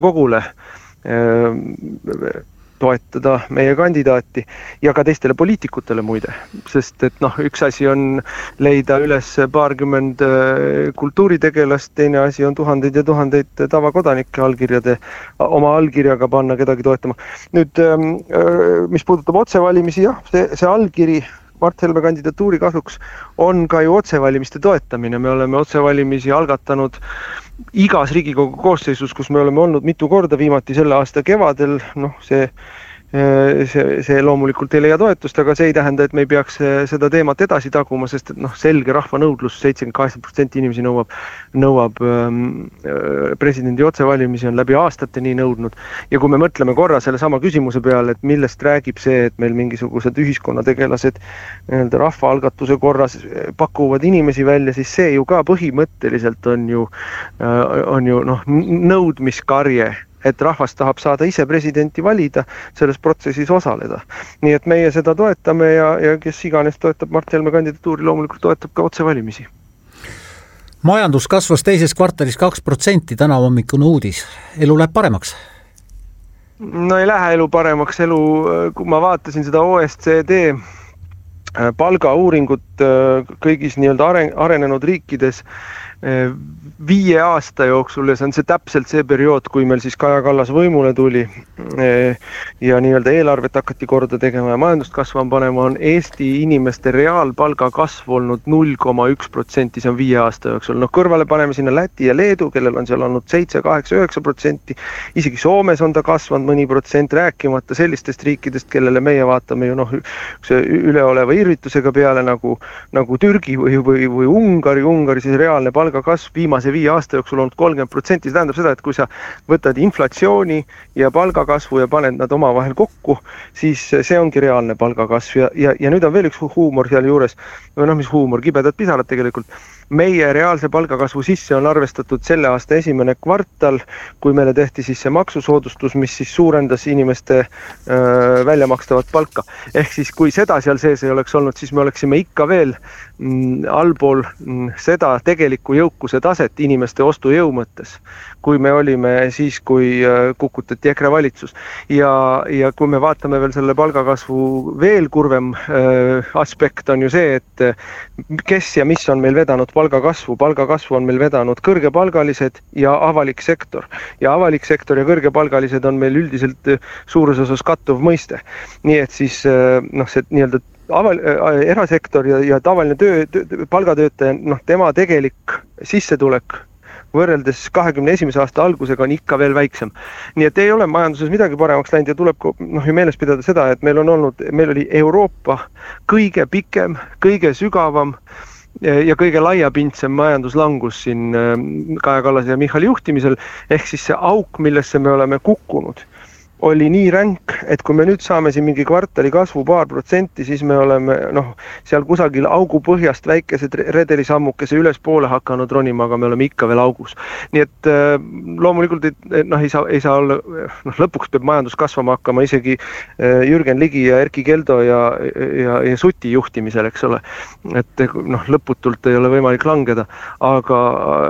kogule toetada meie kandidaati ja ka teistele poliitikutele muide, sest et üks asi on leida üles paarkümmend kultuuritegelast, teine asi on tuhandeid ja tuhandeid tavakodanike oma allkirjaga panna kedagi toetama. Nüüd, mis puudutab otsevalimisi, jah, see allkiri Mart Helme kandidatuuri kasuks on ka ju otsevalimiste toetamine. Me oleme otsevalimisi algatanud igas Riigikogu koosseisus, kus me oleme olnud mitu korda, viimati selle aasta kevadel, see loomulikult ei leia toetust, aga see ei tähenda, et me ei peaks seda teemat edasi taguma, sest et selge rahva nõudlus, 78% inimesi nõuab presidendi otsevalimisi, on läbi aastate nii nõudnud. Ja kui me mõtleme korra selle sama küsimuse peale, et millest räägib see, et meil mingisugused ühiskonnategelased rahvaalgatuse korras pakuvad inimesi välja, siis see ju ka põhimõtteliselt on ju nõudmiskarje, et rahvas tahab saada ise presidenti valida, selles protsessis osaleda. Nii et meie seda toetame ja kes iganes toetab Mart Helme kandidatuuri, loomulikult toetab ka otsevalimisi. Majandus kasvas teises kvartalis 2%, täna hommikune uudis. Elu läheb paremaks? No ei lähe elu paremaks. Kui ma vaatasin seda OSCD palgauuringut kõigis arenenud riikides 5 aasta jooksul ja see on täpselt see periood, kui meil siis Kaja Kallas võimule tuli ja eelarvet hakati korda tegema ja majandust kasvama panema, on Eesti inimeste reaalpalga kasv olnud 0,1%, see on 5 aasta jooksul. Kõrvale paneme sinna Läti ja Leedu, kellel on seal olnud 7, 8, 9%, isegi Soomes on ta kasvanud mõni protsent, rääkimata sellistest riikidest, kellele meie vaatame ju üleoleva irvitusega peale nagu Türgi või Ungari, siis reaalne palgakasv viimase 5 aasta jooksul olnud 30%, see tähendab seda, et kui sa võtad inflatsiooni ja palgakasvu ja paned nad omavahel kokku, siis see ongi reaalne palgakasv ja nüüd on veel üks huumor seal juures, mis huumor, kibedad pisarad tegelikult. Meie reaalse palgakasvu sisse on arvestatud selle aasta esimene kvartal, kui meile tehti siis see maksusoodustus, mis siis suurendas inimeste väljamakstavat palka. Ehk siis kui seda seal sees ei oleks olnud, siis me oleksime ikka veel allpool seda tegelikku jõukuse taset inimeste ostujõu mõttes, kui me olime siis, kui kukutati EKRE valitsus. Ja kui me vaatame veel selle palgakasvu veel kurvem aspekt on ju see, et kes ja mis on meil vedanud palgakasvu. Palgakasvu on meil vedanud kõrgepalgalised ja avalik sektor. Ja avalik sektor ja kõrgepalgalised on meil üldiselt suures osas kattuv mõiste. Nii et siis see erasektor ja tavaline palgatöötaja, tema tegelik sissetulek võrreldes 21. aasta algusega on ikka veel väiksem. Nii et ei ole majanduses midagi paremaks läinud ja tuleb ju meeles pidada seda, et meil oli Euroopa kõige pikem, kõige sügavam ja kõige laiapindsem majanduslangus siin Kaja Kallase ja Michali juhtimisel, ehk siis see auk, millesse me oleme kukkunud, oli nii ränk, et kui me nüüd saame siin mingi kvartali kasvu paar protsenti, siis me oleme seal kusagil augu põhjast väikesed redelisammukese üles poole hakanud ronima, aga me oleme ikka veel augus. Nii et loomulikult ei saa olla, lõpuks peab majandus kasvama hakkama isegi Jürgen Ligi ja Erki Keldo ja Suti juhtimisel, eks ole. Et lõputult ei ole võimalik langeda, aga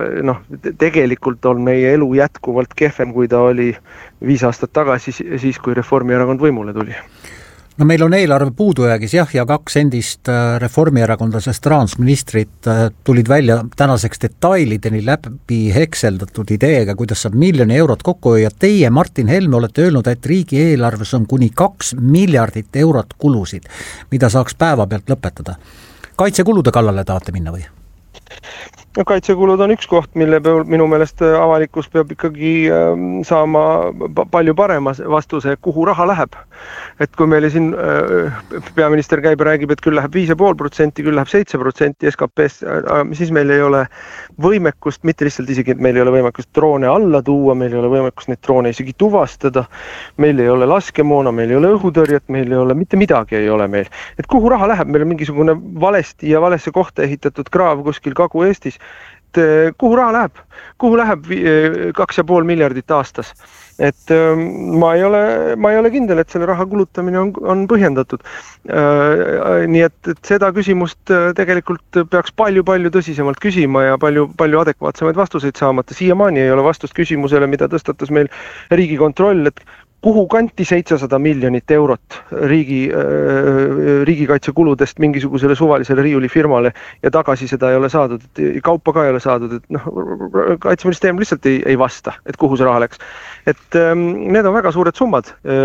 tegelikult on meie elu jätkuvalt kehvem, kui ta oli 5 aastat tagasi, siis kui Reformierakond võimule tuli. No meil on eelarve puudujäägis ja 2 endist reformierakondlasest rahandusministrit tulid välja tänaseks detailideni läbi hekseldatud ideega, kuidas saab 1 miljoni eurot kokku ja teie, Martin Helme, olete öelnud, et riigi eelarves on kuni 2 miljardit eurot kulusid, mida saaks päeva pealt lõpetada. Kaitsekulude kallale tahate minna või? Kaitsekulud on üks koht, mille peal minu meelest avalikkus peab ikkagi saama palju parema vastuse, kuhu raha läheb. Et kui meile siin peaminister käib ja räägib, et küll läheb 5,5%, küll läheb 7% SKP-st, siis meil ei ole võimekust, mitte lihtsalt isegi, et meil ei ole võimekust droone alla tuua, meil ei ole võimekust neid droone isegi tuvastada, meil ei ole laskemoona, meil ei ole õhutõrjet, meil ei ole, mitte midagi ei ole meil. Et kuhu raha läheb, meil on mingisugune valesti ja valesse kohta ehitatud kraav kuskil Kagu-Eestis, et kuhu raha läheb? Kuhu läheb 2,5 miljardit aastas? Et ma ei ole kindel, et selle raha kulutamine on põhjendatud. Nii et seda küsimust tegelikult peaks palju tõsisemalt küsima ja palju adekvaatsemaid vastuseid saamata. Siiamaani ei ole vastust küsimusele, mida tõstatas meil Riigikontroll, et kuhu kanti 700 miljonit eurot riigikaitsekuludest mingisugusele suvalisele riiulifirmale ja tagasi seda ei ole saadud, kaupa ka ei ole saadud, et kaitseministeerium lihtsalt ei vasta, et kuhu see raha läks. Et need on väga suured summad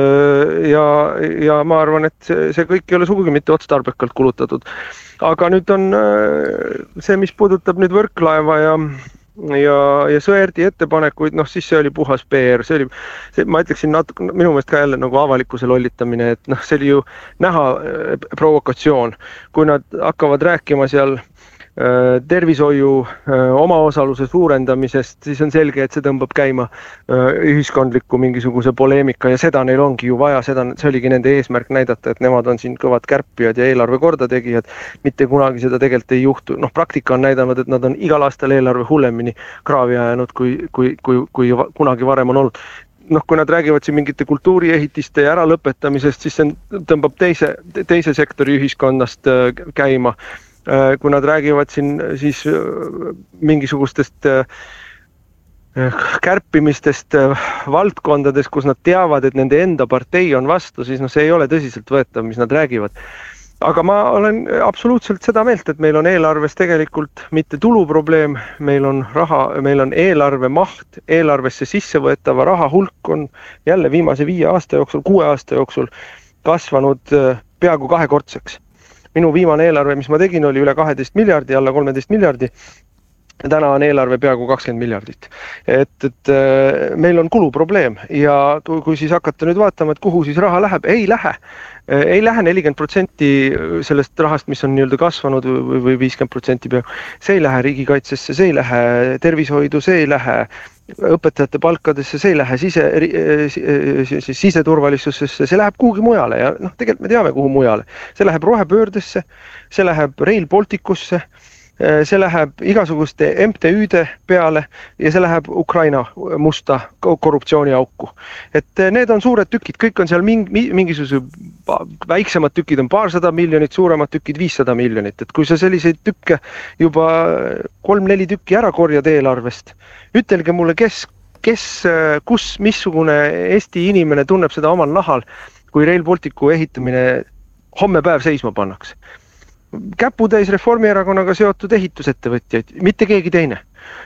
ja ma arvan, et see kõik ei ole sugugi mitte otstarbekalt kulutatud. Aga nüüd on see, mis puudutab nüüd Võrklaeva ja Sõerdi ettepanekuid, siis see oli puhas PR, ma ütleksin minu meelest ka jälle nagu avalikkuse lollitamine, et see oli ju näha provokatsioon, kui nad hakkavad rääkima seal tervishoiu omaosaluse suurendamisest, siis on selge, et see tõmbab käima ühiskondliku mingisuguse poleemika ja seda neil ongi ju vaja, see oligi nende eesmärk näidata, et nemad on siin kõvad kärpijad ja eelarve korda tegijad, mitte kunagi seda tegelikult ei juhtu. Praktika on näidanud, et nad on igal aastal eelarve hullemini kraavi ajanud, kui kunagi varem on olnud. Kui nad räägivad siin mingite kultuuriehitiste ja äralõpetamisest, siis see tõmbab teise sektori ühiskonnast käima. Kui nad räägivad siin siis mingisugustest kärpimistest valdkondades, kus nad teavad, et nende enda partei on vastu, siis see ei ole tõsiselt võetav, mis nad räägivad. Aga ma olen absoluutselt seda meelt, et meil on eelarves tegelikult mitte tuluprobleem, meil on eelarve maht, eelarvesse sissevõetava raha hulk on jälle viimase 5 aasta jooksul, 6 aasta jooksul kasvanud peaaegu 2-kordseks. Minu viimane eelarve, mis ma tegin, oli üle 12 miljardi, alla 13 miljardi. Täna on eelarve peaaegu 20 miljardit. Et meil on kuluprobleem ja kui siis hakata nüüd vaatama, et kuhu siis raha läheb, ei lähe 40% sellest rahast, mis on nii-öelda kasvanud või 50% peaaegu. See ei lähe riigikaitsesse, see ei lähe tervishoidu, see ei lähe õpetajate palkadesse, see ei lähe siseturvalisusesse, see läheb kuhugi mujale ja tegelikult me teame, kuhu mujale. See läheb rohepöördesse, see läheb Rail Balticusse, see läheb igasuguste MTÜ-de peale ja see läheb Ukraina musta korruptsiooniauku. Et need on suured tükid, kõik on seal mingisuguse väiksemad tükid on 200 miljonit, suuremad tükid 500 miljonit. Et kui sa selliseid tükke juba 3-4 tükki ära korjad eelarvest, ütelge mulle, kus missugune Eesti inimene tunneb seda omal nahal, kui Rail Balticu ehitamine homme päev seisma pannakse. Käputäis Reformierakonnaga seotud ehitusettevõtjaid, mitte keegi teine.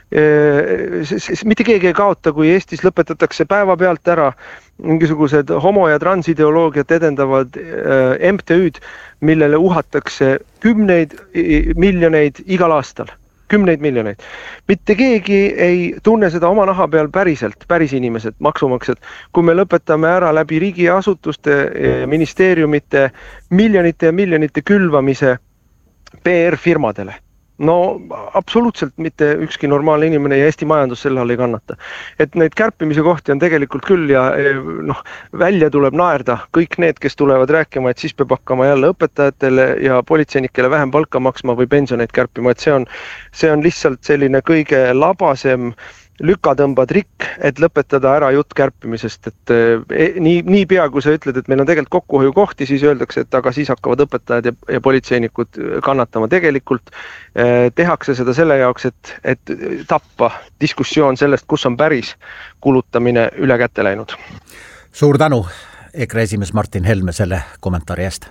Mitte keegi ei kaota, kui Eestis lõpetatakse päeva pealt ära mingisugused homo- ja transideoloogiat edendavad MTÜ-d, millele uhatakse 10 miljoneid igal aastal. 10 miljoneid. Mitte keegi ei tunne seda oma naha peal päris inimesed, maksumaksjad. Kui me lõpetame ära läbi riigiasutuste ministeeriumite miljonite ja miljonite külvamise PR-firmadele. Absoluutselt mitte ükski normaalne inimene ja Eesti majandus selle all ei kannata. Et neid kärpimise kohti on tegelikult küll ja välja tuleb naerda kõik need, kes tulevad rääkima, et siis peab hakkama jälle õpetajatele ja politseinikele vähem palka maksma või pensioneid kärpima, et see on lihtsalt selline kõige labasem lükatõmba trikk, et lõpetada ära jutt kärpimisest, et nii pea, kui sa ütled, et meil on tegelikult kokkuhoiukohti, siis öeldakse, et aga siis hakkavad õpetajad ja politseinikud kannatama. Tegelikult tehakse seda selle jaoks, et tappa diskussioon sellest, kus on päris kulutamine üle kätte läinud. Suur tänu, EKRE esimees Martin Helme selle kommentaari eest.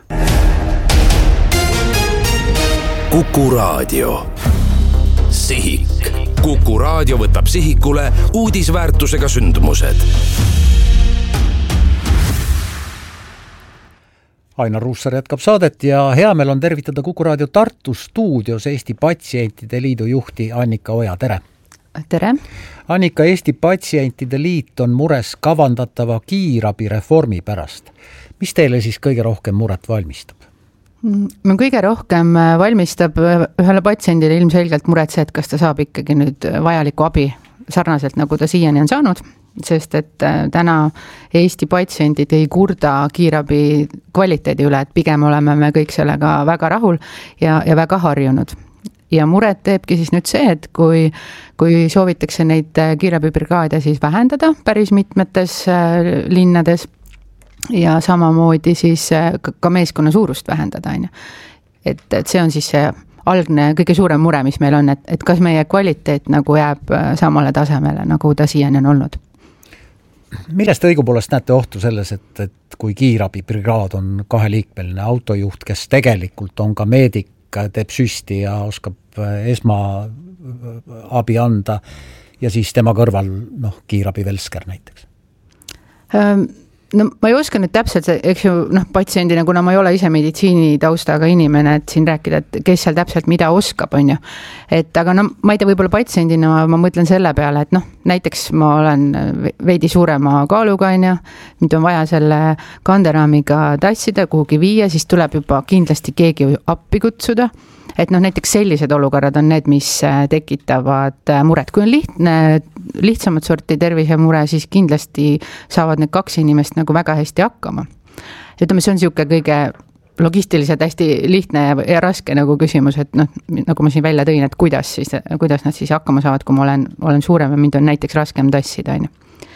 Kuku Raadio. Sihik. Kuku Raadio võtab sihikule uudisväärtusega sündmused. Ainar Ruussaar jätkab saadet ja hea meel on tervitada Kuku Raadio Tartu stuudios Eesti Patsientide Liidu juhti Annika Oja, tere! Tere! Annika, Eesti Patsientide Liit on mures kavandatava kiirabireformi pärast. Mis teile siis kõige rohkem muret valmistab? Kõige rohkem valmistab ühele patsiendile ilmselgelt muret see, et kas ta saab ikkagi nüüd vajalikku abi sarnaselt, nagu ta siiani on saanud, sest et täna Eesti patsiendid ei kurda kiirabi kvaliteedi üle, et pigem oleme me kõik sellega väga rahul ja väga harjunud. ja muret teebki siis nüüd see, et kui soovitakse neid kiirabibrigaade siis vähendada päris mitmetes linnades ja samamoodi siis ka meeskonna suurust vähendada, on ju. Et see on siis see algne kõige suurem mure, mis meil on, et kas meie kvaliteet nagu jääb samale tasemele, nagu ta siiani on olnud. Millest õigupoolest näete ohtu selles, et kui kiirabibrigaad on kaheliikmeline autojuht, kes tegelikult on ka meedik, teeb süsti ja oskab esmaabi anda ja siis tema kõrval kiirabivelsker näiteks? No ma ei oska nüüd täpselt, eks ju, patsiendina, kuna ma ei ole ise meditsiinitaustaga inimene, et siin rääkida, et kes seal täpselt mida oskab, on ju. Et aga ma ei tea, võib-olla patsiendina ma mõtlen selle peale, et näiteks ma olen veidi suurema kaaluga, on ju, nüüd on vaja selle kanderaamiga tassida, kuhugi viia, siis tuleb juba kindlasti keegi appi kutsuda. Et näiteks sellised olukorrad on need, mis tekitavad muret. Kui on lihtsamat sorti tervisemure, siis kindlasti saavad need 2 inimest nagu väga hästi hakkama. Ütleme, see on siuke kõige logistiliselt hästi lihtne ja raske nagu küsimus, et nagu ma siin välja tõin, et kuidas nad siis hakkama saavad, kui ma olen suurem ja mind on näiteks raskem tassida, on ju.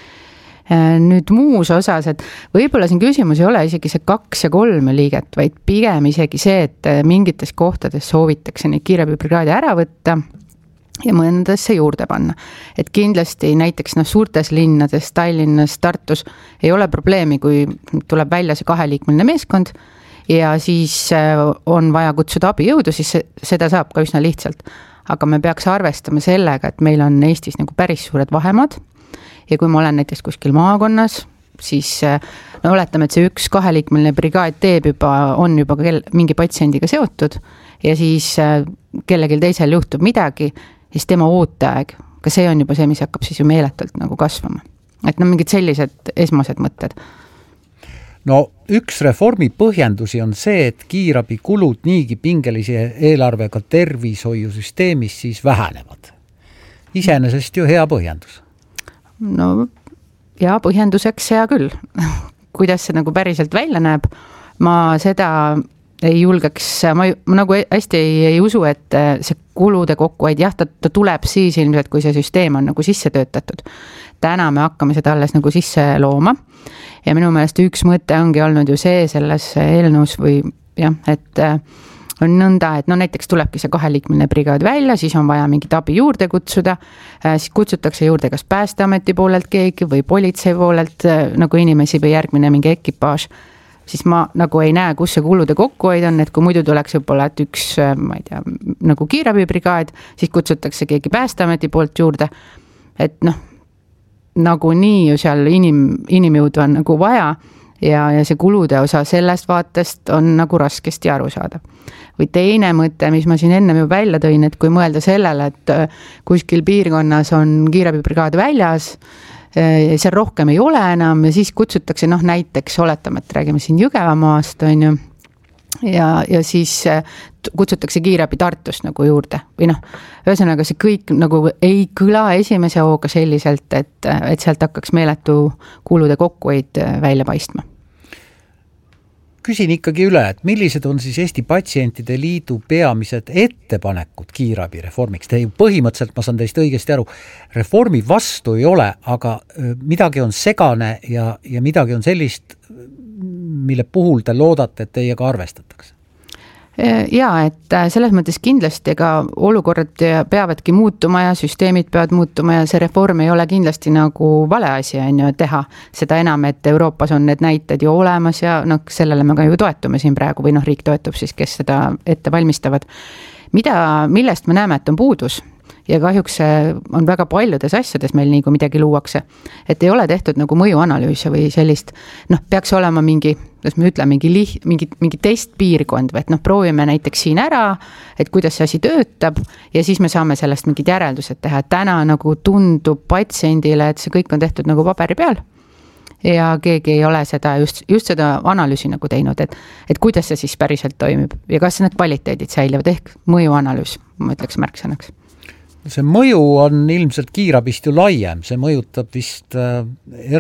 Nüüd muus osas, et võib-olla siin küsimus ei ole isegi see 2 ja 3 liiget, vaid pigem isegi see, et mingites kohtades soovitakse neid kiirabibrigaadi ära võtta ja mõnedesse juurde panna. Et kindlasti näiteks suurtes linnades, Tallinnas, Tartus ei ole probleemi, kui tuleb välja see 2-liikmeline meeskond ja siis on vaja kutsuda abijõudu, siis seda saab ka üsna lihtsalt. Aga me peaks arvestama sellega, et meil on Eestis nagu päris suured vahemad. Ja kui ma olen näiteks kuskil maakonnas, siis oletame, et see 1 2-liikmeline brigaad on juba mingi patsiendiga seotud ja siis kellelgi teisel juhtub midagi, siis tema ooteaeg, ka see on juba see, mis hakkab siis ju meeletult nagu kasvama. Et mingid sellised esmased mõtted. No üks reformi põhjendusi on see, et kiirabi kulud niigi pingelise eelarvega tervishoiusüsteemis siis vähenevad. Iseenesest ju hea põhjendus. No ja põhjenduseks hea küll. Kuidas see nagu päriselt välja näeb, ma seda ei julgeks, ma nagu hästi ei usu, et see kulude kokkuhoid, jah, ta tuleb siis ilmselt, kui see süsteem on nagu sisse töötatud. Täna me hakkame seda alles nagu sisse looma ja minu meelest üks mõte ongi olnud ju see selles eelnõus või jah, et on nõnda, et näiteks tulebki see 2-liikmeline brigaad välja, siis on vaja mingit abi juurde kutsuda, siis kutsutakse juurde kas Päästeameti poolelt keegi või politsei poolelt nagu inimesi või järgmine mingi ekipaaž, siis ma nagu ei näe, kus see kulude kokkuhoid on, et kui muidu tuleks võib-olla, et üks, ma ei tea, nagu kiirabibrigaad, siis kutsutakse keegi Päästeameti poolt juurde, et nagu nii ju seal inimjõudu on nagu vaja ja see kulude osa sellest vaatest on nagu raskesti aru saada. Või teine mõte, mis ma siin ennem ju välja tõin, et kui mõelda sellele, et kuskil piirkonnas on kiirabibrigaad väljas, seal rohkem ei ole enam ja siis kutsutakse näiteks, oletame, et räägime siin Jõgevamaast, on ju, ja siis kutsutakse kiirabi Tartust nagu juurde. Või ühesõnaga see kõik nagu ei kõla esimese hooga selliselt, et sealt hakkaks meeletu kulude kokkuhoid välja paistma. Küsin ikkagi üle, et millised on siis Eesti Patsientide Liidu peamised ettepanekud kiirabi reformiks? Te põhimõtteliselt, ma saan teist õigesti aru, reformi vastu ei ole, aga midagi on segane ja midagi on sellist, mille puhul te loodate, et teiega arvestatakse? Jaa, et selles mõttes kindlasti ega olukorrad peavadki muutuma ja süsteemid peavad muutuma ja see reform ei ole kindlasti nagu vale asi on ju teha. Seda enam, et Euroopas on need näited ju olemas ja sellele me ka ju toetume siin praegu või riik toetub siis, kes seda ette valmistavad. Millest me näeme, et on puudus? Ja kahjuks on väga paljudes asjades meil nii, kui midagi luuakse. Et ei ole tehtud nagu mõjuanalüüse või sellist, peaks olema mingi teist piirkond, või et proovime näiteks siin ära, et kuidas see asi töötab ja siis me saame sellest mingid järeldused teha. Täna nagu tundub patsiendile, et see kõik on tehtud nagu paberi peal ja keegi ei ole seda just seda analüüsi nagu teinud, et kuidas see siis päriselt toimib ja kas need kvaliteedid säilivad ehk mõjuanalüüs, ma ütleks märksõnaks. See mõju on ilmselt kiirabist ju laiem, see mõjutab vist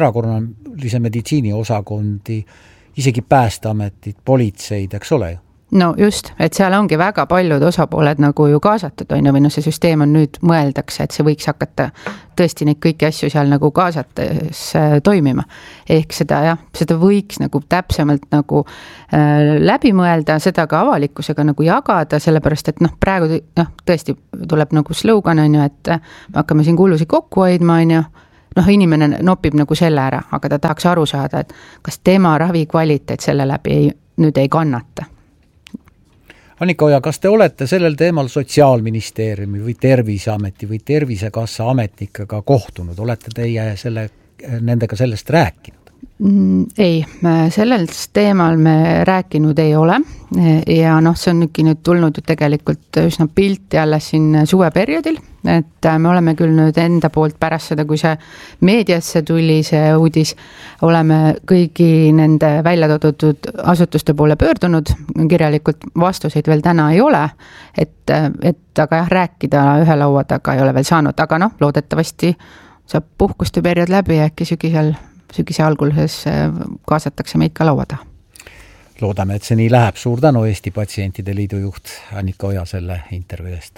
erakorralise meditsiini osakondi, isegi Päästeametit, politseid, eks ole ju? no just, et seal ongi väga paljud osapooled nagu ju kaasatud, on ju, või see süsteem on nüüd mõeldakse, et see võiks hakata tõesti neid kõiki asju seal nagu kaasates toimima. Ehk seda võiks nagu täpsemalt nagu läbi mõelda, seda ka avalikkusega nagu jagada, sellepärast et praegu tõesti tuleb nagu slogan, on ju, et me hakkame siin kulusid kokku hoidma, on ju, inimene nopib nagu selle ära, aga ta tahaks aru saada, et kas tema ravi kvaliteet selle läbi nüüd ei kannata. Annika Oja, kas te olete sellel teemal Sotsiaalministeeriumi või Terviseameti või Tervisekassa ametnikega kohtunud? Olete teie nendega sellest rääkinud? Ei, sellest teemal me rääkinud ei ole ja see on nüüd tulnud ju tegelikult üsna pilti alles siin suveperioodil, et me oleme küll nüüd enda poolt pärast seda, kui see meediasse tuli see uudis, oleme kõigi nende välja toodud asutuste poole pöördunud, kirjalikult vastuseid veel täna ei ole, et aga rääkida ühe laua taga ei ole veel saanud, aga loodetavasti saab puhkuste periood läbi ja äkki sügise alguses kaasatakse meid ka laua taha. Loodame, et see nii läheb. Suur tänu Eesti Patsientide Liidu juht Annika Oja selle intervjuu eest.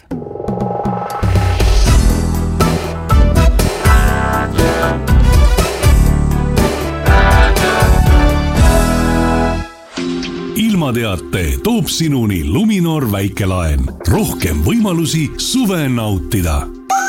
Ilmateate toob sinuni Luminor väikelaen. Rohkem võimalusi suve nautida.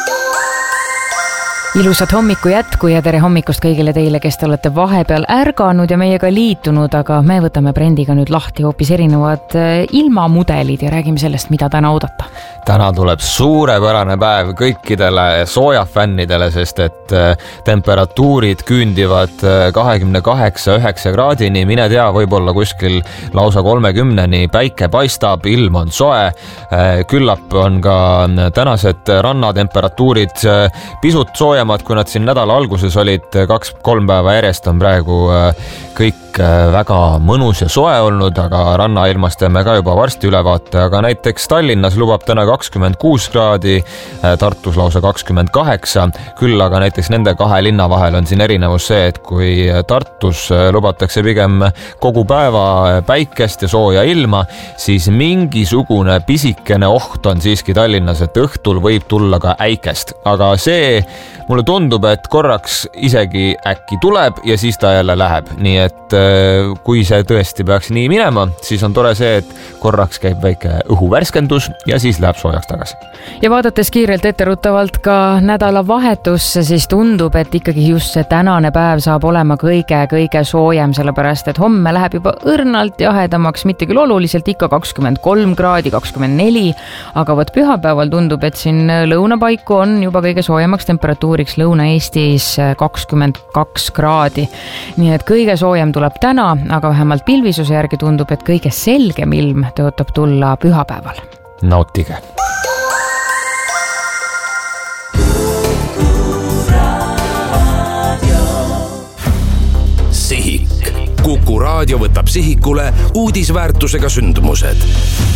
Ilusat hommiku jätku ja tere hommikust kõigile teile, kes te olete vahepeal ärganud ja meiega liitunud, aga me võtame Brendiga nüüd lahti hoopis erinevad ilmamudelid ja räägime sellest, mida täna oodata. Täna tuleb suurepärane päev kõikidele soojafännidele, sest et temperatuurid küündivad 28-9 kraadini, mine tea, võib-olla kuskil lausa 30-ni, päike paistab, ilm on soe, küllap on ka tänased rannatemperatuurid pisut soojemad, kui nad siin nädala alguses olid, 2-3 päeva järjest on praegu kõik väga mõnus ja soe olnud, aga rannailmast teeme ka juba varsti ülevaate, aga näiteks Tallinnas lubab täna 26 kraadi, Tartus lausa 28, küll aga näiteks nende kahe linna vahel on siin erinevus see, et kui Tartus lubatakse pigem kogu päeva päikest ja sooja ilma, siis mingisugune pisikene oht on siiski Tallinnas, et õhtul võib tulla ka äikest, aga see mulle tundub, et korraks isegi äkki tuleb ja siis ta jälle läheb, nii et kui see tõesti peaks nii minema, siis on tore see, et korraks käib väike õhuvärskendus ja siis läheb soojaks tagasi. Ja vaadates kiirelt etteruttavalt ka nädalavahetusse, siis tundub, et ikkagi just see tänane päev saab olema kõige soojem, sellepärast et homme läheb juba õrnalt jahedamaks, mitte küll oluliselt, ikka 23 kraadi, 24, aga võt pühapäeval tundub, et siin lõunapaiku on juba kõige soojemaks temperatuuriks Lõuna-Eestis 22 kraadi. Nii et kõige soojem tuleb täna, aga vähemalt pilvisuse järgi tundub, et kõige selgem ilm tõotab tulla pühapäeval. Nautige! Sihik. Kuku Raadio võtab sihikule uudisväärtusega sündmused.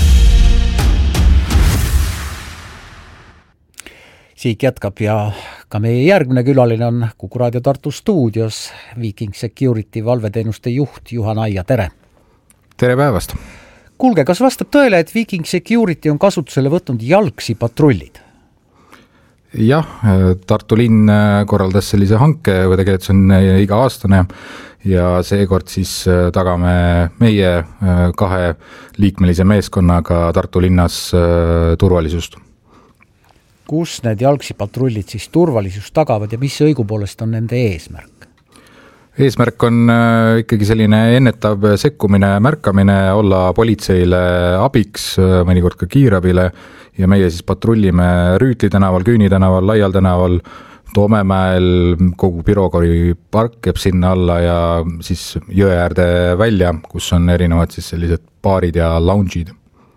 Sihik jätkab ja ka meie järgmine külaline on Kuku Raadio Tartu stuudios Viking Security valveteenuste juht Juhan Aia, tere! Tere päevast! Kuulge, kas vastab tõele, et Viking Security on kasutusele võtnud jalgsi patrullid? Jah, Tartu linn korraldas sellise hanke, või tegelikult see on iga-aastane ja seekord siis tagame meie 2 liikmelise meeskonnaga Tartu linnas turvalisust. Kus need jalgsipatrullid siis turvalisust tagavad ja mis õigupoolest on nende eesmärk? Eesmärk on ikkagi selline ennetav sekkumine, märkamine, olla politseile abiks, mõnikord ka kiirabile ja meie siis patrullime Rüütli tänaval, Küüni tänaval, Laial tänaval, Toomemäel, kogu Pirokori park jääb sinna alla ja siis Jõeäärde välja, kus on erinevad siis sellised baarid ja lounge'id.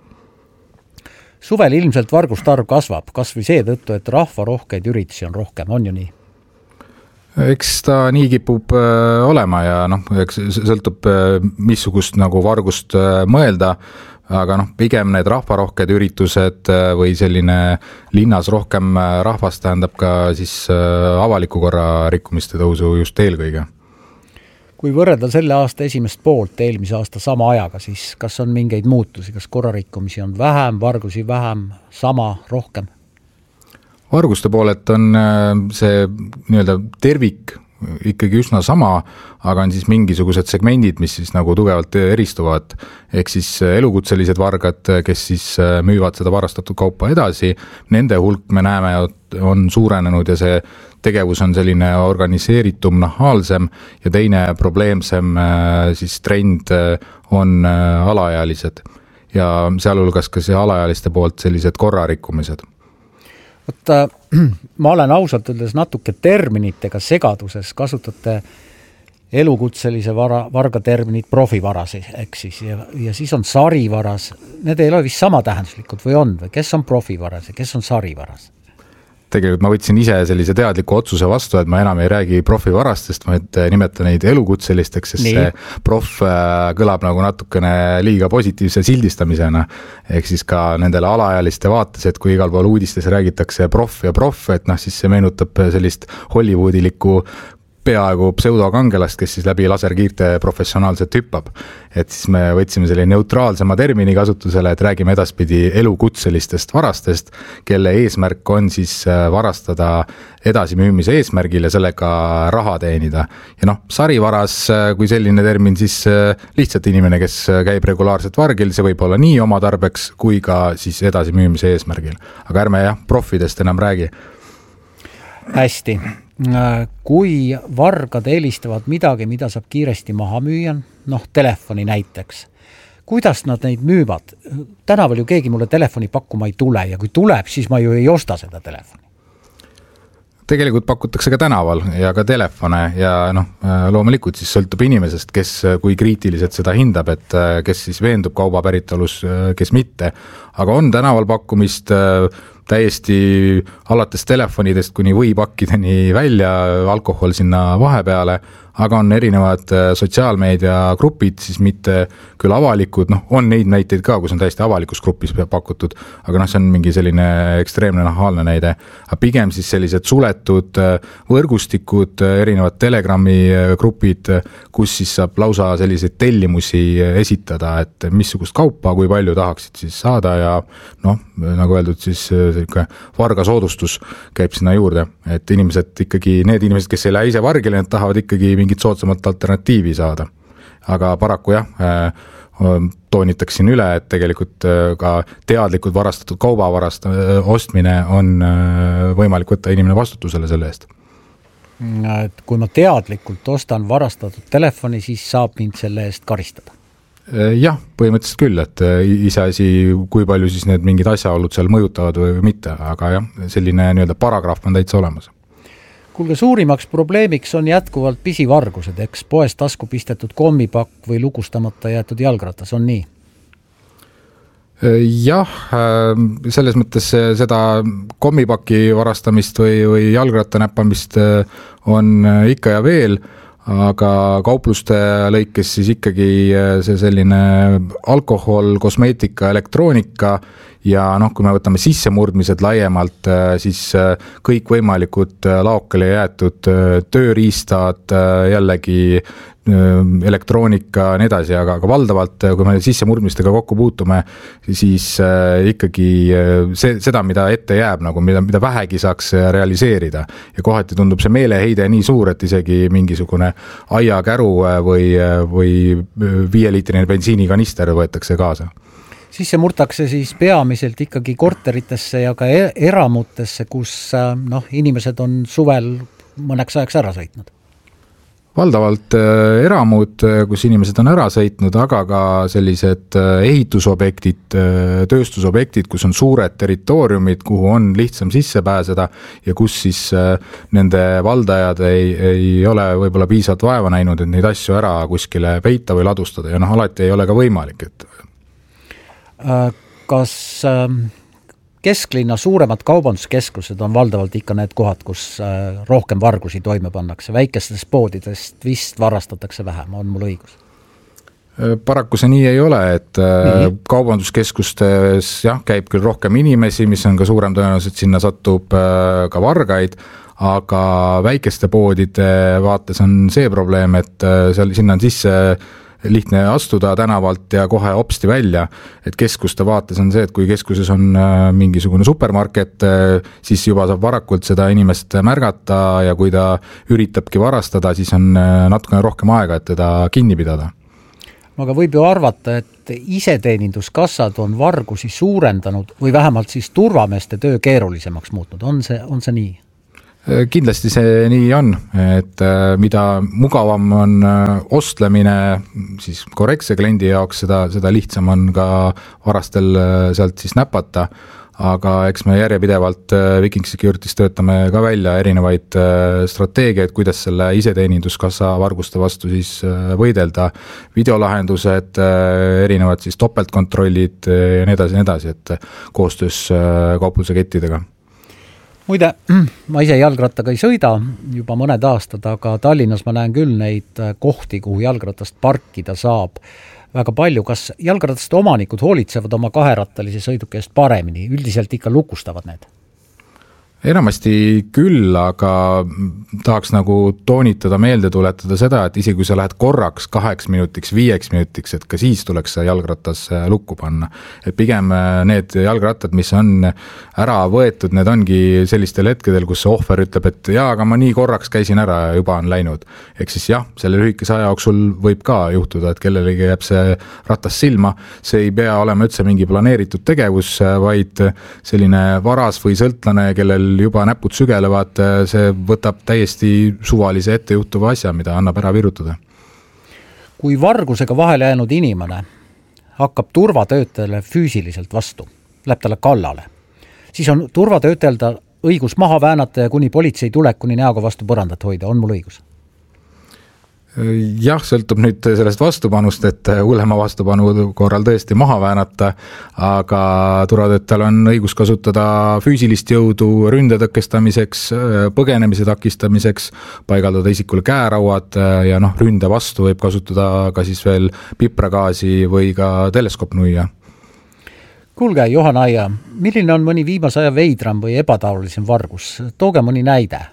Suvel ilmselt varguste arv kasvab, kas või seetõttu, et rahvarohkeid üritusi on rohkem, on ju nii? Eks ta nii kipub olema ja eks sõltub missugust nagu vargust mõelda, aga pigem need rahvarohked üritused või selline linnas rohkem rahvast tähendab ka siis avaliku korra rikkumiste tõusu just eelkõige. kui võrrelda selle aasta esimest poolt eelmise aasta sama ajaga, siis kas on mingeid muutusi, kas korrarikkumisi on vähem, vargusi vähem, sama, rohkem? Varguste poolelt on see nii-öelda tervik ikkagi üsna sama, aga on siis mingisugused segmendid, mis siis nagu tugevalt eristuvad, ehk siis elukutselised vargad, kes siis müüvad seda varastatud kaupa edasi, nende hulk me näeme, on suurenenud ja see tegevus on selline organiseeritum, nahaalsem ja teine probleemsem siis trend on alaealised ja sealhulgas ka see alaealiste poolt sellised korrarikkumised. Võtta, ma olen ausalt öeldes natuke terminitega segaduses, kasutate elukutselise varga terminit profivaras, ehk siis, ja siis on sarivaras, need ei ole vist sama tähenduslikud või on, või kes on profivaras ja kes on sarivaras? Tegelikult ma võtsin ise sellise teadliku otsuse vastu, et ma enam ei räägi profivarastest, ma nimetan neid elukutselisteks, sest see prof kõlab nagu natukene liiga positiivse sildistamisena. Ehk siis ka nendele alaealiste vaates, et kui igal pool uudistes räägitakse prof, et siis see meenutab sellist hollywoodilikku peaaegu pseudokangelast, kes siis läbi laserkiirte professionaalselt hüppab. Et siis me võtsime selle neutraalsema termini kasutusele, et räägime edaspidi elukutselistest varastest, kelle eesmärk on siis varastada edasimüümise eesmärgil ja sellega raha teenida. Ja sarivaras, kui selline termin, siis lihtsalt inimene, kes käib regulaarselt vargil, see võib olla nii oma tarbeks kui ka siis edasimüümise eesmärgil. Aga ärme profidest enam räägi. Hästi. Kui vargad eelistavad midagi, mida saab kiiresti maha müüa, telefoni näiteks, kuidas nad neid müüvad? Tänaval ju keegi mulle telefoni pakkuma ei tule ja kui tuleb, siis ma ju ei osta seda telefoni. Tegelikult pakutakse ka tänaval ja ka telefone ja loomulikult siis sõltub inimesest, kes kui kriitiliselt seda hindab, et kes siis veendub kauba päritolus, kes mitte. Aga on tänaval pakkumist täiesti alates telefonidest kuni võipakkideni välja, alkohol sinna vahepeale, aga on erinevad sotsiaalmeedia grupid, siis mitte küll avalikud, on neid näiteid ka, kus on täiesti avalikus grupis pakutud, aga see on mingi selline ekstreemne nahaalne näide. Aga pigem siis sellised suletud võrgustikud, erinevad Telegrami grupid, kus siis saab lausa selliseid tellimusi esitada, et missugust kaupa, kui palju tahaksid siis saada ja nagu öeldud, siis varga soodustus käib sinna juurde, et need inimesed, kes ei lähe ise vargile, need tahavad ikkagi mingit soodsamat alternatiivi saada. Aga paraku toonitaksin üle, et tegelikult ka teadlikult varastatud kaubavarast ostmine on võimalik võtta inimene vastutusele selle eest. Et kui ma teadlikult ostan varastatud telefoni, siis saab mind selle eest karistada. Jah, põhimõtteliselt küll, et iseasi, kui palju siis need mingid asjaolud seal mõjutavad või mitte, aga selline nii-öelda paragrahv on täitsa olemas. Kuulge, suurimaks probleemiks on jätkuvalt pisivargused, eks poest tasku pistetud kommipakk või lukustamata jäetud jalgratas, on nii? Jah, selles mõttes seda kommipaki varastamist või jalgratta näppamist on ikka ja veel, aga kaupluste lõikes siis ikkagi see selline alkohol, kosmeetika, elektroonika ja kui me võtame sissemurdmised laiemalt, siis kõikvõimalikud laokale jäetud tööriistad, jällegi elektroonika, nii edasi, aga valdavalt, kui me sissemurdmistega kokku puutume, siis ikkagi seda, mida ette jääb, mida vähegi saaks realiseerida. Ja kohati tundub see meeleheide nii suur, et isegi mingisugune aiakäru või 5-liitrine bensiinikanister võetakse kaasa. Sisse murtakse siis peamiselt ikkagi korteritesse ja ka eramutesse, kus inimesed on suvel mõneks ajaks ära sõitnud. Valdavalt eramud, kus inimesed on ära sõitnud, aga ka sellised ehitusobjektid, tööstusobjektid, kus on suured territooriumid, kuhu on lihtsam sisse pääseda ja kus siis nende valdajad ei ole võib-olla piisavalt vaeva näinud, et neid asju ära kuskile peita või ladustada ja alati ei ole ka võimalik. Kas kesklinna suuremad kaubanduskeskused on valdavalt ikka need kohad, kus rohkem vargusi toime pannakse, väikestest poodidest vist varastatakse vähem, on mul õigus? Paraku see nii ei ole, et kaubanduskeskustes käib küll rohkem inimesi, mis on ka suurem tõenäoliselt, sinna satub ka vargaid, aga väikeste poodide vaates on see probleem, et sinna on sisse lihtne astuda tänavalt ja kohe hopsti välja, et keskuste vaates on see, et kui keskuses on mingisugune supermarket, siis juba saab varakult seda inimest märgata ja kui ta üritabki varastada, siis on natukene rohkem aega, et teda kinni pidada. No aga võib ju arvata, et iseteeninduskassad on vargusi suurendanud või vähemalt siis turvameeste töö keerulisemaks muutnud. On see nii? Kindlasti see nii on, et mida mugavam on ostlemine siis korrektse kliendi jaoks, seda lihtsam on ka varastel sealt siis näpata, aga eks me järjepidevalt Viking Security's töötame ka välja erinevaid strateegiaid, kuidas selle iseteeninduskassa varguste vastu siis võidelda, videolahendused, erinevad siis topeltkontrollid ja nii edasi, et koostöös kaupluse kettidega. Muide, ma ise jalgrattaga ei sõida juba mõned aastad, aga Tallinnas ma näen küll neid kohti, kuhu jalgratast parkida saab väga palju. Kas jalgrataste omanikud hoolitsevad oma kaherattalise sõiduki eest paremini? Üldiselt ikka lukustavad need? Enamasti küll, aga tahaks nagu toonitada, meelde tuletada seda, et isegi kui sa lähed korraks 8 minutiks, 5 minutiks, et ka siis tuleks jalgratas lukku panna. Et pigem need jalgrattad, mis on ära võetud, need ongi sellistel hetkedel, kus see ohver ütleb, et jaa, aga ma nii korraks käisin ära ja juba on läinud. Ehk siis jah, selle lühikese aja jooksul võib ka juhtuda, et kellelegi jääb see ratas silma. See ei pea olema üldse mingi planeeritud tegevus, vaid selline varas või sõltlane, kellel juba näpud sügelevad, see võtab täiesti suvalise ettejuhtuva asja, mida annab ära virutada. Kui vargusega vahele jäänud inimene hakkab turvatöötajale füüsiliselt vastu, läheb talle kallale, siis on turvatöötajal õigus maha väänata ja kuni politsei tulekuni näoga vastu põrandat hoida. On mul õigus? Jah, sõltub nüüd sellest vastupanust, et hullema vastupanu korral tõesti maha väänata, aga turvatöötajal on õigus kasutada füüsilist jõudu ründe tõkestamiseks, põgenemise takistamiseks, paigaldada isikule käerauad ja ründe vastu võib kasutada ka siis veel pipragaasi või ka teleskoopnuia. Kuulge, Johan Aia, milline on mõni viimase aja veidram või ebataolisem vargus? Tooge mõni näide.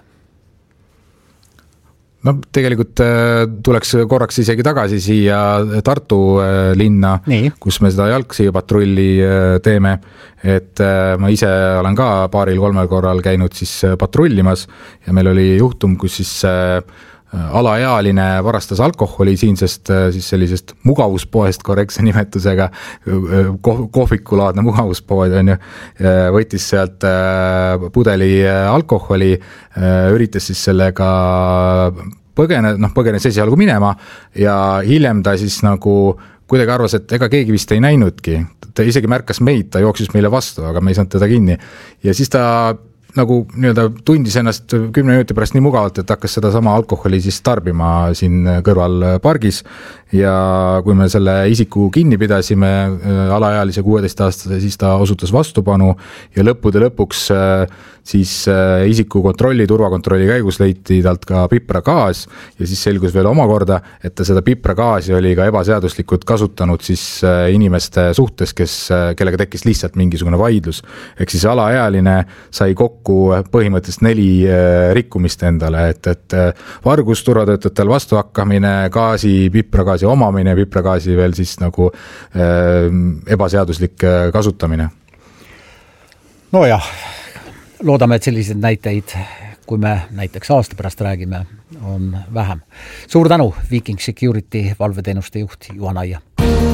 No tegelikult tuleks korraks isegi tagasi siia Tartu linna, kus me seda jalgsiipatrulli teeme, et ma ise olen ka 2-3 korral käinud siis patrullimas ja meil oli juhtum, kus siis alaealine varastas alkoholi siinsest siis sellisest mugavuspoest korrektse nimetusega, kohvikulaadne mugavuspood on ju, võttis sealt pudeli alkoholi, üritas siis sellega põgenes esialgu minema ja hiljem ta siis nagu kuidagi arvas, et ega keegi vist ei näinudki. Ta isegi märkas meid, ta jooksis meile vastu, aga me ei saanud teda kinni. Ja siis ta nagu tundis ennast 10 minuti pärast nii mugavalt, et hakkas seda sama alkoholi siis tarbima siin kõrval pargis ja kui me selle isiku kinni pidasime, alaealise 16-aastase, siis ta osutas vastupanu ja lõppude lõpuks siis isiku turvakontrolli käigus leiti talt ka pipragaas ja siis selgus veel omakorda, et ta seda pipragaasi oli ka ebaseaduslikult kasutanud siis inimeste suhtes, kellega tekkis lihtsalt mingisugune vaidlus. Ehk siis alaealine sai kokku põhimõtteliselt 4 rikkumist endale, et vargus, turvatöötajatel vastuhakkamine, pipragaasi omamine, pipragaasi veel siis nagu ebaseaduslik kasutamine. No jah, loodame, et sellised näiteid, kui me näiteks aasta pärast räägime, on vähem. Suur tänu, Viking Security valveteenuste juht Johan Aia.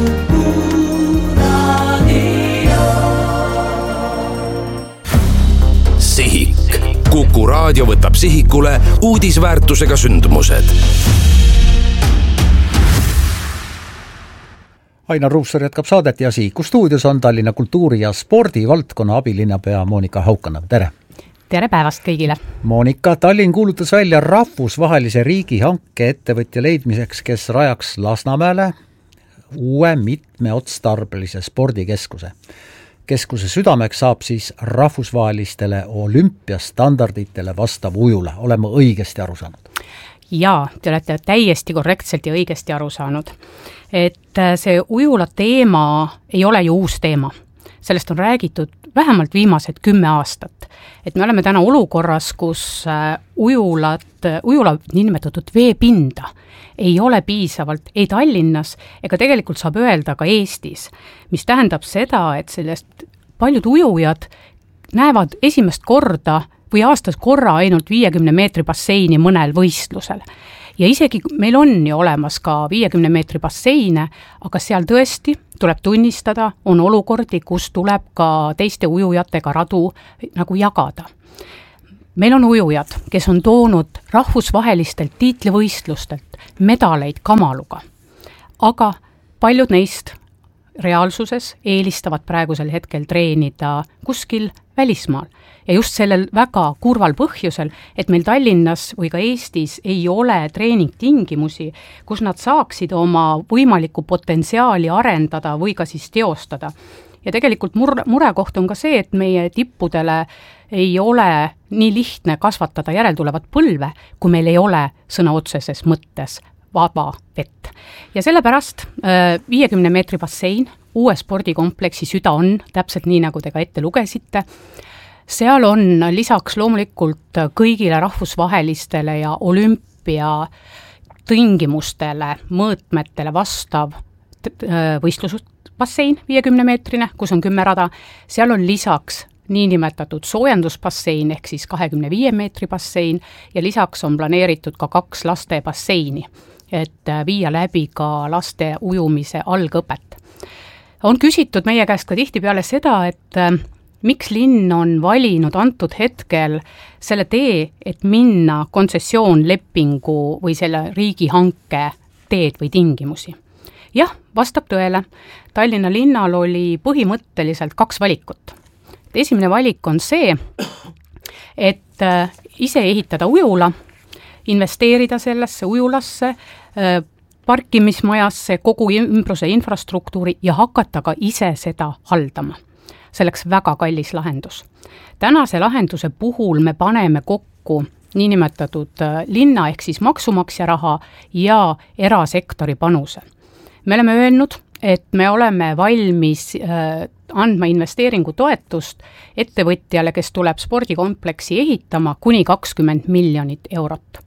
Sihik. Kuku raadio võtab sihikule uudisväärtusega sündmused. Ainar Ruussaar jätkab saadet ja Sihiku stuudios on Tallinna kultuuri- ja spordivaldkonna abilinnapea Monika Haukanõmm. Tere! Tere päevast kõigile! Monika, Tallinn kuulutas välja rahvusvahelise riigihanke ettevõtja leidmiseks, kes rajaks Lasnamäele uue mitmeotstarbelise spordikeskuse. Keskuse südameks saab siis rahvusvahelistele olümpiastandarditele vastav ujula. Oleme õigesti aru saanud? Jaa, te olete täiesti korrektselt ja õigesti aru saanud. Et see ujula teema ei ole ju uus teema. Sellest on räägitud vähemalt viimased 10 aastat. Et me oleme täna olukorras, kus ujula niinimetatud veepinda ei ole piisavalt ei Tallinnas ega tegelikult saab öelda ka Eestis, mis tähendab seda, et sellest paljud ujujad näevad esimest korda või aastas korra ainult 50 meetri basseini mõnel võistlusel. Ja isegi meil on ju olemas ka 50 meetri basseine, aga seal tõesti tuleb tunnistada, on olukordi, kus tuleb ka teiste ujujatega radu nagu jagada. Meil on ujujad, kes on toonud rahvusvahelistelt tiitlivõistlustelt medaleid kamaluga, aga paljud neist reaalsuses eelistavad praegusel hetkel treenida kuskil välismaal. Ja just sellel väga kurval põhjusel, et meil Tallinnas või ka Eestis ei ole treeningtingimusi, kus nad saaksid oma võimalikku potentsiaali arendada või ka siis teostada. Ja tegelikult murekoht on ka see, et meie tippudele ei ole nii lihtne kasvatada järeltulevat põlve, kui meil ei ole sõna otseses mõttes vaba vett. Ja sellepärast 50 meetri bassein, uue spordikompleksi süda on, täpselt nii, nagu te ka ette lugesite. Seal on lisaks loomulikult kõigile rahvusvahelistele ja olümpia tingimustele, mõõtmetele vastav võistlusbassein 50 meetrine, kus on 10 rada. Seal on lisaks niinimetatud soojendusbassein ehk siis 25 meetri bassein ja lisaks on planeeritud ka 2 laste basseini, et viia läbi ka laste ujumise algõpet. On küsitud meie käest ka tihtipeale seda, et miks linn on valinud antud hetkel selle tee, et minna kontsessioonlepingu või selle riigihanke teed või tingimusi. Jah, vastab tõele. Tallinna linnal oli põhimõtteliselt 2 valikut. Esimene valik on see, et ise ehitada ujula, investeerida sellesse ujulasse, parkimismajasse, kogu ümbruse infrastruktuuri ja hakata ka ise seda haldama. Selleks väga kallis lahendus. Tänase lahenduse puhul me paneme kokku niinimetatud linna ehk siis maksumaksja raha ja erasektori panuse. Me oleme öelnud, et me oleme valmis andma investeeringutoetust ettevõtjale, kes tuleb spordikompleksi ehitama kuni 20 miljonit eurot.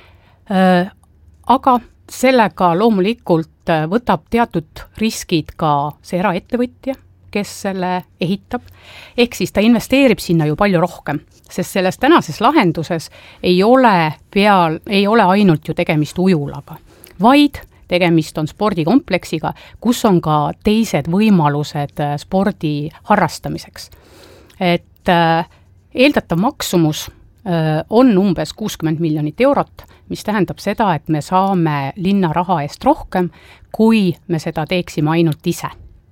Aga sellega loomulikult võtab teatud riskid ka see eraettevõtja, kes selle ehitab, ehk siis ta investeerib sinna ju palju rohkem, sest selles tänases lahenduses ei ole ainult ju tegemist ujulaga, vaid tegemist on spordikompleksiga, kus on ka teised võimalused spordi harrastamiseks. Et eeldatav maksumus on umbes 60 miljonit eurot, mis tähendab seda, et me saame linna raha eest rohkem, kui me seda teeksime ainult ise.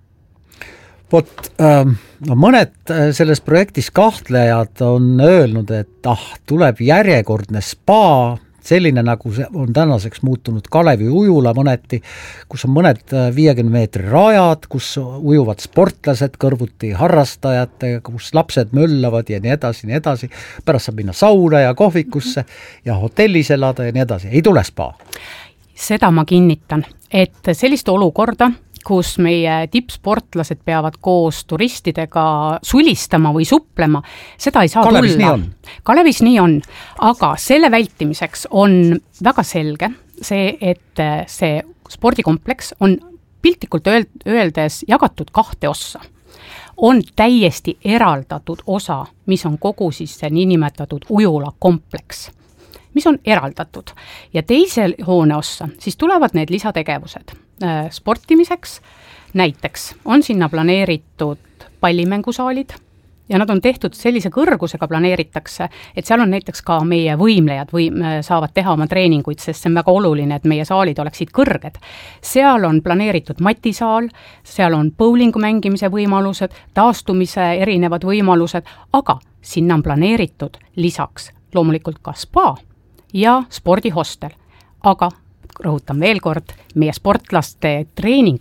Mõned selles projektis kahtlejad on öelnud, et tuleb järjekordne spa, selline nagu see on tänaseks muutunud Kalevi ujula mõneti, kus on mõned 50 meetri rajad, kus ujuvad sportlased kõrvuti harrastajatega, kus lapsed möllavad ja nii edasi, pärast saab minna sauna ja kohvikusse ja hotellis elada ja nii edasi, ei tule spa. Seda ma kinnitan, et sellist olukorda, kus meie tippsportlased peavad koos turistidega sulistama või suplema, seda ei saa Kalevis tulla. Kalevis nii on, aga selle vältimiseks on väga selge see, et see spordikompleks on piltlikult öeldes jagatud 2 ossa. On täiesti eraldatud osa, mis on kogu siis see niinimetatud ujula kompleks, mis on eraldatud. Ja teisel hoone ossa siis tulevad need lisategevused. Sportimiseks näiteks on sinna planeeritud pallimängusaalid ja nad on tehtud sellise kõrgusega planeeritakse, et seal on näiteks ka meie võimlejad saavad teha oma treeninguid, sest see on väga oluline, et meie saalid oleksid kõrged. Seal on planeeritud matisaal, seal on bowlingu mängimise võimalused, taastumise erinevad võimalused, aga sinna on planeeritud lisaks loomulikult ka spa ja spordihostel, aga rõhutan veel kord, meie sportlaste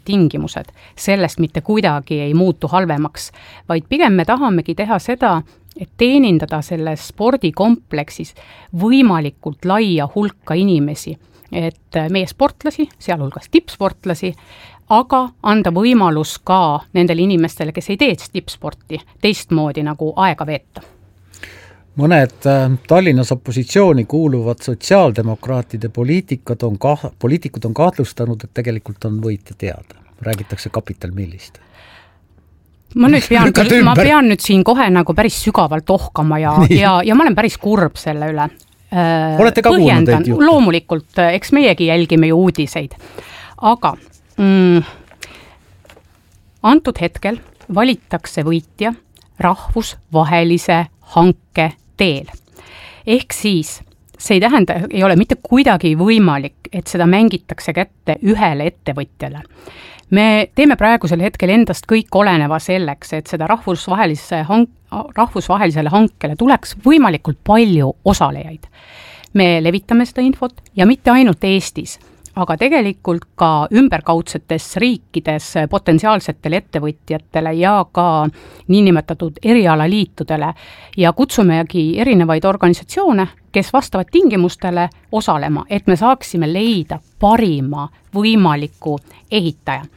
treeningtingimused sellest mitte kuidagi ei muutu halvemaks, vaid pigem me tahamegi teha seda, et teenindada selles spordikompleksis võimalikult laia hulka inimesi, et meie sportlasi, sealhulgas tippsportlasi, aga anda võimalus ka nendele inimestele, kes ei tee tippsporti, teistmoodi nagu aega veeta. Mõned Tallinnas opositsiooni kuuluvad sotsiaaldemokraatide poliitikud on kahtlustanud, et tegelikult on võitja teada. Räägitakse Capital Millist. Ma pean nüüd siin kohe nagu päris sügavalt ohkama ja ma olen päris kurb selle üle. Olete ka kuulnud neid juhte? Loomulikult, eks meiegi jälgime ju uudiseid. Aga antud hetkel valitakse võitja rahvusvahelise hanke teel. Ehk siis see ei ole mitte kuidagi võimalik, et seda mängitakse kätte ühele ettevõtjale. Me teeme praegusel hetkel endast kõik oleneva selleks, et seda rahvusvahelisele hankele tuleks võimalikult palju osalejaid. Me levitame seda infot ja mitte ainult Eestis, aga tegelikult ka ümberkaudsetes riikides potentsiaalsetele ettevõtjatele ja ka niinimetatud erialaliitudele ja kutsumegi erinevaid organisatsioone, kes vastavad tingimustele osalema, et me saaksime leida parima võimaliku ehitaja.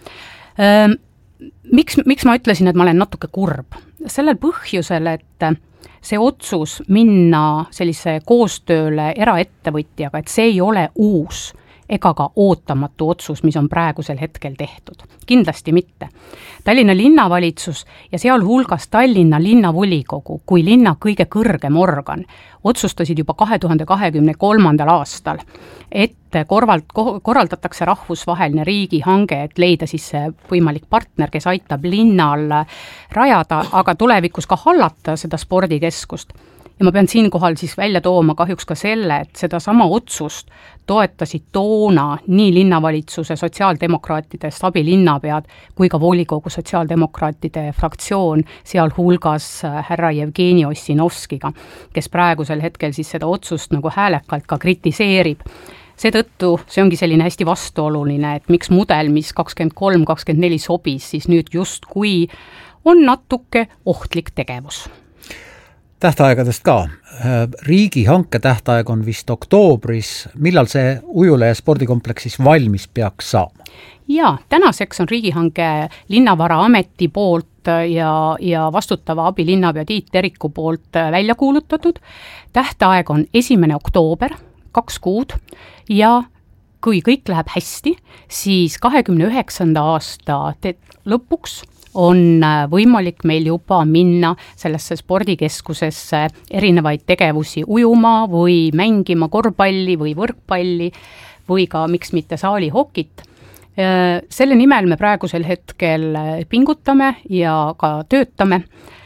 Miks ma ütlesin, et ma olen natuke kurb? Sellel põhjusel, et see otsus minna sellise koostööle eraettevõtjaga, et see ei ole uus ega ka ootamatu otsus, mis on praegusel hetkel tehtud. Kindlasti mitte. Tallinna linnavalitsus ja sealhulgas Tallinna linnavolikogu kui linna kõige kõrgem organ otsustasid juba 2023. aastal, et korraldatakse rahvusvaheline riigihange, et leida siis võimalik partner, kes aitab linnal rajada, aga tulevikus ka hallata seda spordikeskust. Ja ma pean siinkohal siis välja tooma kahjuks ka selle, et seda sama otsust toetasid toona nii linnavalitsuse sotsiaaldemokraatide abilinnapead kui ka volikogu sotsiaaldemokraatide fraktsioon, sealhulgas härra Jevgeni Ossinovskiga, kes praegusel hetkel siis seda otsust nagu häälekalt ka kritiseerib. Seetõttu see ongi selline hästi vastuoluline, et miks mudel, mis 23-24 sobis, siis nüüd just kui on natuke ohtlik tegevus. Tähtaegadest ka. Riigihanke tähtaeg on vist oktoobris. Millal see Ujula spordikompleksis valmis peaks saama? Ja, tänaseks on riigihanke Linnavaraameti poolt ja vastutava abilinnapea Tiit Teriku poolt välja kuulutatud. Tähtaeg on 1. oktoober, 2 kuud ja kui kõik läheb hästi, siis 29. aasta lõpuks on võimalik meil juba minna sellesse spordikeskusesse erinevaid tegevusi ujuma või mängima korvpalli või võrkpalli või ka miks mitte saalihokit. Selle nimel me praegusel hetkel pingutame ja ka töötame,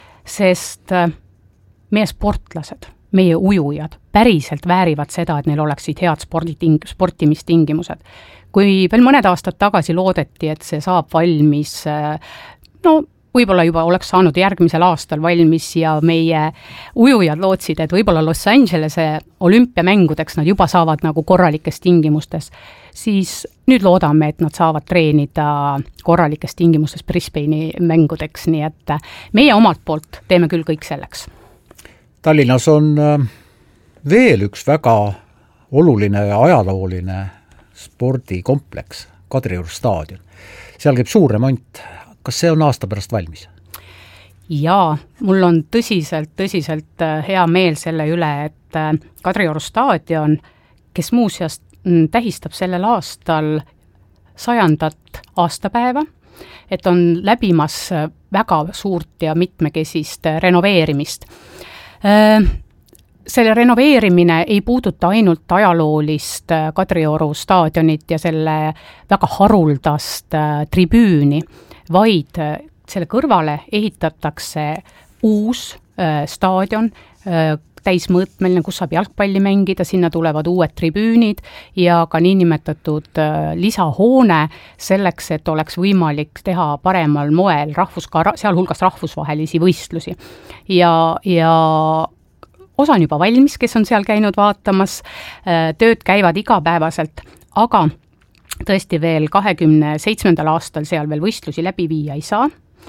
sest meie sportlased, meie ujujad päriselt väärivad seda, et neil oleksid head sportimistingimused. Kui veel mõned aastad tagasi loodeti, et see saab valmis võib-olla juba oleks saanud järgmisel aastal valmis ja meie ujujad lootsid, et võib-olla Los Angelese olümpiamängudeks nad juba saavad nagu korralikes tingimustes, siis nüüd loodame, et nad saavad treenida korralikes tingimustes Brisbane'i mängudeks, nii et meie omalt poolt teeme küll kõik selleks. Tallinnas on veel üks väga oluline ja ajalooline spordikompleks, Kadrioru staadion. Seal käib suur remont. Kas see on aasta pärast valmis? Jaa, mul on tõsiselt hea meel selle üle, et Kadrioru staadion, kes muuseas tähistab sellel aastal 100. aastapäeva, et on läbimas väga suurt ja mitmekesist renoveerimist. Selle renoveerimine ei puuduta ainult ajaloolist Kadrioru staadionit ja selle väga haruldast tribüüni, vaid selle kõrvale ehitatakse uus staadion, täismõõtmeline, kus saab jalgpalli mängida, sinna tulevad uued tribüünid ja ka niinimetatud lisahoone selleks, et oleks võimalik teha paremal moel sealhulgas rahvusvahelisi võistlusi. Ja osa on juba valmis, kes on seal käinud vaatamas, tööd käivad igapäevaselt, aga tõesti veel 27. aastal seal veel võistlusi läbi viia ei saa.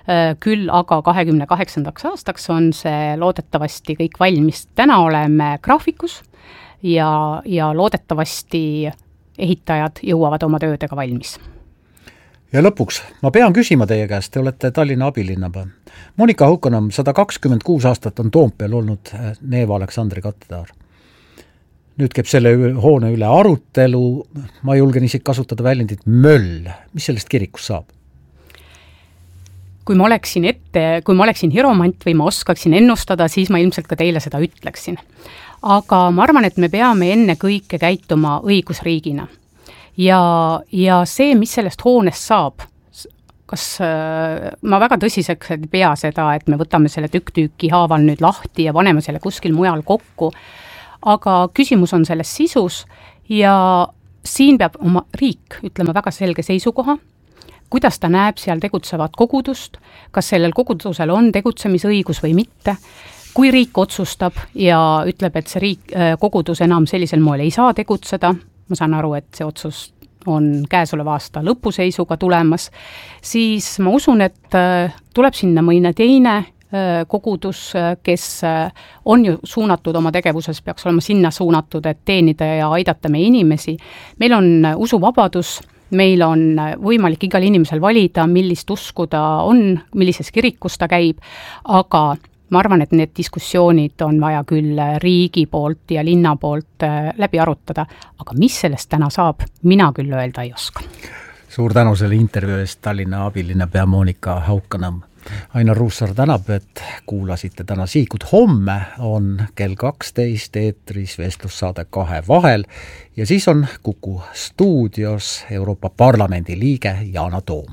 küll aga 2028. aastaks on see loodetavasti kõik valmis. Täna oleme graafikus ja loodetavasti ehitajad jõuavad oma töödega valmis. Ja lõpuks, ma pean küsima teie käest, te olete Tallinna abilinnapea. Monika Haukanõmm, 126 aastat on Toompeal olnud Neeva Aleksandri katedraal. Nüüd käib selle hoone üle arutelu, ma julgen isegi kasutada väljendit möll. Mis sellest kirikust saab? Kui ma oleksin hiromant või ma oskaksin ennustada, siis ma ilmselt ka teile seda ütleksin. Aga ma arvan, et me peame enne kõike käituma õigusriigina. Ja see, mis sellest hoonest saab, kas ma väga tõsiseks ei pea seda, et me võtame selle tükk-tüüki haaval nüüd lahti ja paneme selle kuskil mujal kokku, aga küsimus on selles sisus ja siin peab oma riik ütlema väga selge seisukoha, kuidas ta näeb seal tegutsevat kogudust, kas sellel kogudusel on tegutsemisõigus või mitte. Kui riik otsustab ja ütleb, et see kogudus enam sellisel moel ei saa tegutseda, ma saan aru, et see otsus on käesoleva aasta lõpuseisuga tulemas, siis ma usun, et tuleb sinna mõne teine kogudus, kes on ju suunatud oma tegevuses, peaks olema sinna suunatud, et teenida ja aidata meie inimesi. Meil on usuvabadus, meil on võimalik igal inimesel valida, millist usku ta on, millises kirikus ta käib, aga ma arvan, et need diskussioonid on vaja küll riigi poolt ja linna poolt läbi arutada, aga mis sellest täna saab, mina küll öelda ei oska. Suur tänu selle intervjuu eest, Tallinna abilinnapea Monika Haukanõmm. Ainar Ruussaar tänab, et kuulasite täna Sihikut. Homme on kell 12 eetris vestlussaade Kahe vahel ja siis on Kuku stuudios Euroopa Parlamendi liige Yana Toom.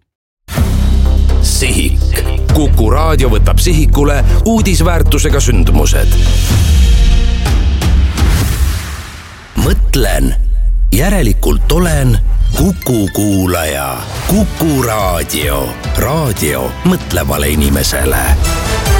Sihik. Kuku raadio võtab sihikule uudisväärtusega sündmused. Mõtlen, järelikult olen Kuku kuulaja. Kuku raadio. Raadio mõtlevale inimesele.